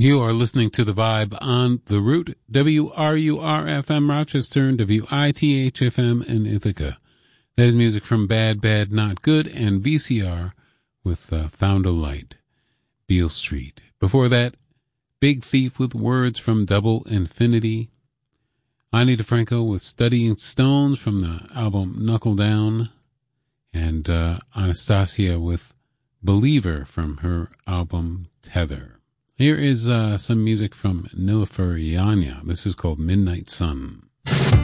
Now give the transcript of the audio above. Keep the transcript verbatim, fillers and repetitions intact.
You are listening to The Vibe on The Root, W R U R F M Rochester, and W I T H F M in Ithaca. That is music from Bad, Bad, Not Good and V C R with uh, Found a Light, Beale Street. Before that, Big Thief with Words from Double Infinity. Ani DeFranco with Studying Stones from the album Knuckle Down. And uh, Anastasia with Believer from her album Tether. Here is uh, some music from Nilüfer Yanya. This is called Midnight Sun.